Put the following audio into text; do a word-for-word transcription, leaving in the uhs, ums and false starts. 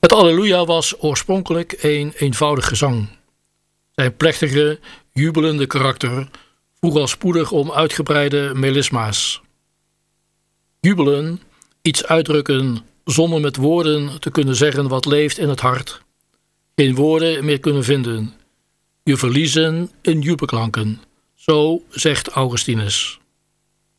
Het Alleluia was oorspronkelijk een eenvoudig gezang. Zijn plechtige, jubelende karakter vroeg al spoedig om uitgebreide melisma's. Jubelen, iets uitdrukken zonder met woorden te kunnen zeggen wat leeft in het hart. Geen woorden meer kunnen vinden. Je verliezen in jubelklanken. Zo zegt Augustinus.